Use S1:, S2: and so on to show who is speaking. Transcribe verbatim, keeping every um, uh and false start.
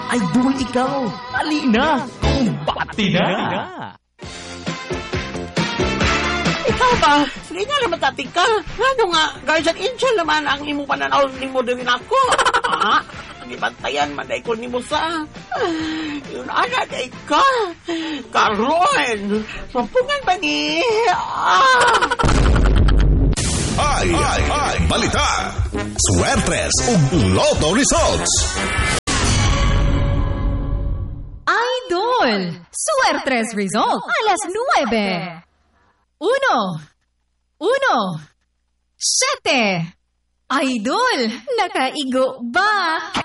S1: Idol ikaw. Halina, kumbati na.
S2: Ikaw ba? Sige nga naman tating ka. Ano nga, guys at angel naman ang imo pananaw ni mo din ako. Ha? Gibantayan man day ko ni mo sa. Yun ana day ka. Karon, mampungan ba ni? Ah!
S3: Ay, ay, ay, balita. Swertres ug Lotto results.
S4: Idol, Suertres result, alas nueve. Uno, uno, sete. Idol, nakaigo ba?